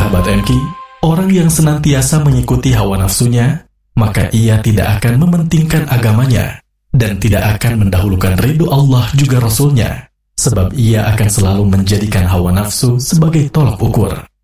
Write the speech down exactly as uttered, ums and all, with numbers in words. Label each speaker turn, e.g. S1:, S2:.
S1: sahabat M K, orang yang senantiasa mengikuti hawa nafsunya, maka ia tidak akan mementingkan agamanya dan tidak akan mendahulukan ridho Allah juga Rasul-Nya, sebab ia akan selalu menjadikan hawa nafsu sebagai tolak ukur.